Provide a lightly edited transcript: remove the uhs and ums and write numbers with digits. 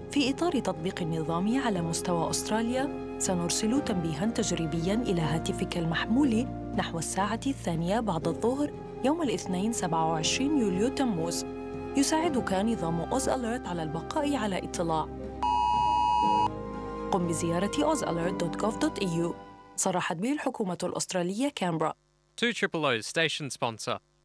في إطار تطبيق النظام على مستوى أستراليا، سنرسل تنبيهاً تجريبياً إلى هاتفك المحمول نحو الساعة 2 بعد الظهر يوم الاثنين 27 يوليو تموز. يساعدك نظام أوز أليرت على البقاء على اطلاع. قم بزيارة ozalert.gov.au. صرحت به الحكومة الأسترالية كامبرا. 2 Triple O station sponsor.